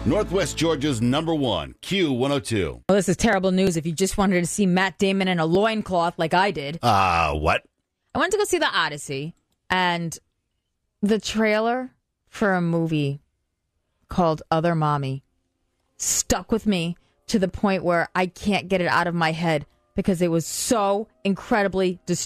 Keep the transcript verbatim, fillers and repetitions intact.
Northwest Georgia's number one, Q one oh two. Well, this is terrible news if you just wanted to see Matt Damon in a loincloth like I did. Uh, what? I went to go see The Odyssey, and the trailer for a movie called Other Mommy stuck with me to the point where I can't get it out of my head because it was so incredibly disturbing.